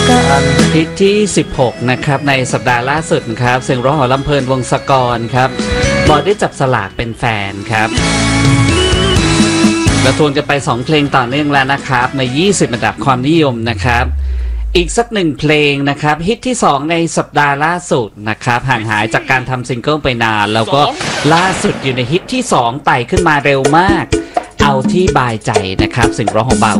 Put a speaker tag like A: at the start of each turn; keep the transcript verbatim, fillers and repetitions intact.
A: กัน
B: ฮิตที่สิบหกนะครับในสัปดาห์ล่าสุดครับเสียงร้องของลำเพลินวงศกรครับบอกได้จับสลากเป็นแฟนครับเราทวนกันไปสองเพลงต่อเนื่องแล้วนะครับในยี่สิบอันดับความนิยมนะครับอีกสักหนึ่งเพลงนะครับฮิตที่สองในสัปดาห์ล่าสุดนะครับห่างหายจากการทำซิงเกิลไปนานแล้วก็ล่าสุดอยู่ในฮิตที่สองไต่ขึ้นมาเร็วมากเอาที่บายใจนะครับเสียงร้องของบ่าว